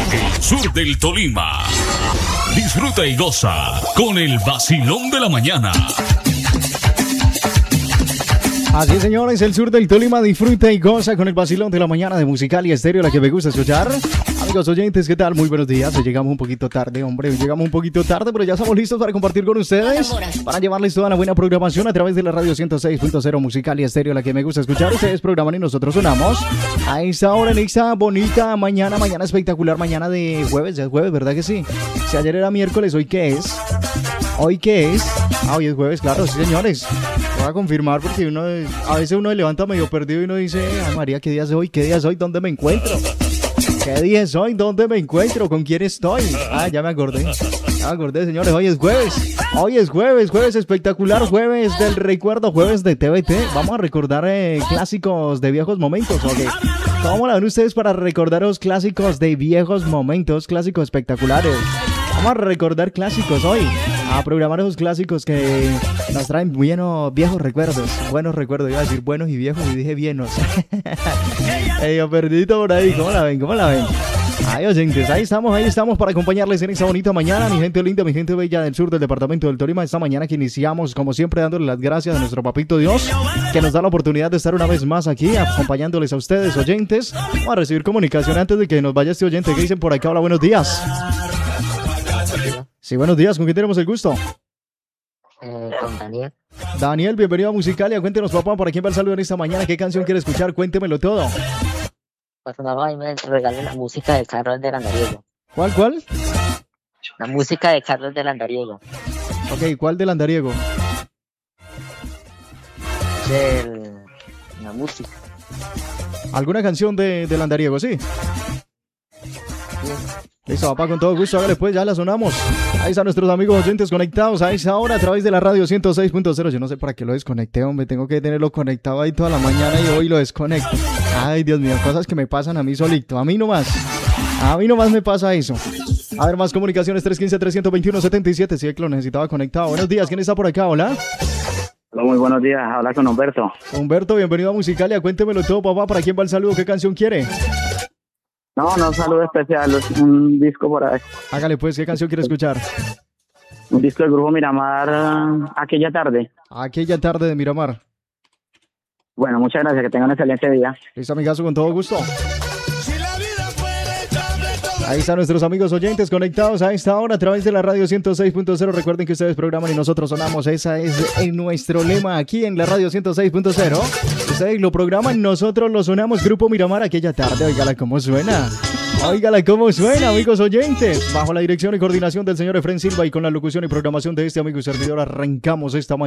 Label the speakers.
Speaker 1: El sur del Tolima. Disfruta y goza con el vacilón de la mañana.
Speaker 2: Así, señores, el sur del Tolima disfruta y goza con el vacilón de la mañana de Musicalia Estéreo, la que me gusta escuchar. Amigos oyentes, ¿qué tal? Muy buenos días. Hoy llegamos un poquito tarde, hombre. Hoy llegamos un poquito tarde, pero ya estamos listos para compartir con ustedes, para llevarles toda la buena programación a través de la radio 106.0 Musicalia Estéreo, la que me gusta escuchar. Ustedes programan y nosotros sonamos a esta hora, en esta bonita mañana espectacular, mañana de jueves. Ya es jueves, ¿verdad que sí? Si ayer era miércoles, ¿hoy qué es? ¿Hoy qué es? Hoy es jueves, claro, sí, señores. Voy a confirmar porque a veces uno se levanta medio perdido y uno dice, ay María, ¿qué día es hoy? ¿Qué día es hoy? ¿Dónde me encuentro? ¿Qué día es hoy? ¿Dónde me encuentro? ¿Con quién estoy? Ah, ya me acordé. Señores, hoy es jueves. Hoy es jueves, jueves espectacular, jueves del recuerdo, jueves de TVT. Vamos a recordar clásicos de viejos momentos, ¿ok? ¿Cómo la ven ustedes para recordar los clásicos de viejos momentos, clásicos espectaculares? Vamos a recordar clásicos hoy, a programar esos clásicos que nos traen viejos recuerdos, buenos recuerdos. Iba a decir buenos y viejos y dije bienos. Yo perdidito por ahí, ¿cómo la ven? ¿Cómo la ven? Ay, oyentes, ahí estamos para acompañarles en esta bonita mañana, mi gente linda, mi gente bella del sur del departamento del Tolima. Esta mañana que iniciamos, como siempre, dándole las gracias a nuestro papito Dios, que nos da la oportunidad de estar una vez más aquí, acompañándoles a ustedes, oyentes. Vamos a recibir comunicación antes de que nos vaya este oyente. ¿Qué dicen por acá? Hola, buenos días. Sí, buenos días. ¿Con quién tenemos el gusto?
Speaker 3: Con Daniel.
Speaker 2: Daniel, bienvenido a Musicalia. Cuéntenos, papá, ¿para quién va el saludo en esta mañana? ¿Qué canción quiere escuchar? Cuéntemelo todo.
Speaker 3: Pues mamá, me regaló la música de Carlos del Andariego.
Speaker 2: ¿Cuál?
Speaker 3: La música de Carlos del Andariego.
Speaker 2: Ok, ¿cuál del Andariego?
Speaker 3: La música.
Speaker 2: ¿Alguna canción del Andariego, sí? Listo, papá, con todo gusto, hágale pues, ya la sonamos. Ahí están nuestros amigos oyentes conectados a esa hora a través de la radio 106.0. Yo no sé para qué lo desconecté, hombre, tengo que tenerlo conectado ahí toda la mañana y hoy lo desconecto. Ay, Dios mío, cosas que me pasan a mí solito, a mí nomás me pasa eso. A ver, más comunicaciones, 315-321-77, sí, que lo necesitaba conectado. Buenos días, ¿quién está por acá? Hola.
Speaker 4: Hola, muy buenos días, habla con Humberto.
Speaker 2: Humberto, bienvenido a Musicalia, cuéntemelo todo, papá, ¿para quién va el saludo? ¿Qué canción quiere?
Speaker 4: No, un saludo especial, un disco por ahí.
Speaker 2: Hágale pues, ¿qué canción quiere escuchar?
Speaker 4: Un disco del grupo Miramar, Aquella Tarde.
Speaker 2: Aquella Tarde de Miramar.
Speaker 4: Bueno, muchas gracias, que tengan un excelente día.
Speaker 2: Listo, amigazo, con todo gusto. Ahí están nuestros amigos oyentes conectados a esta hora a través de la radio 106.0. Recuerden que ustedes programan y nosotros sonamos. Esa es nuestro lema aquí en la radio 106.0. Ustedes lo programan, nosotros lo sonamos. Grupo Miramar, Aquella Tarde. Óigala cómo suena. Óigala cómo suena, amigos oyentes. Bajo la dirección y coordinación del señor Efren Silva y con la locución y programación de este amigo y servidor, arrancamos esta mañana.